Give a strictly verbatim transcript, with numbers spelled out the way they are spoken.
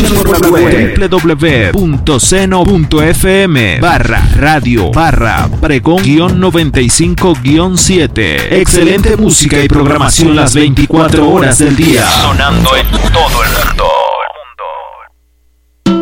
w w w punto seno punto f m barra radio barra pregón guión noventa y cinco guión siete. Excelente música y programación las veinticuatro horas del día. Sonando en todo el mundo.